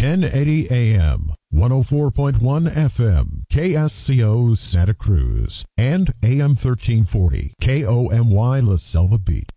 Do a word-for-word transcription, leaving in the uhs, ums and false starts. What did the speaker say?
ten eighty A M, one oh four point one F M, K S C O Santa Cruz, and A M thirteen forty, K O M Y La Selva Beach.